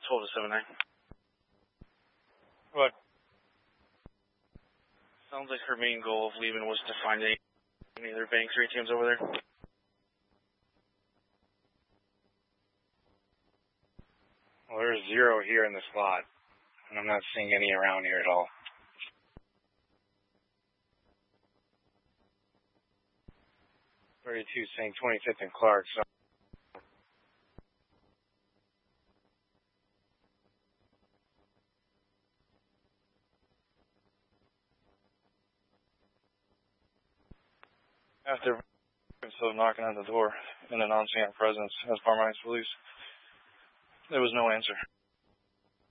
12 to 79. What? Sounds like her main goal of leaving was to find any other banks or ATMs over there. Well, there's 0 here in this lot, and I'm not seeing any around here at all. .32 saying 25th and Clark, so... After knocking on the door and announcing our presence as Bar Police, there was no answer.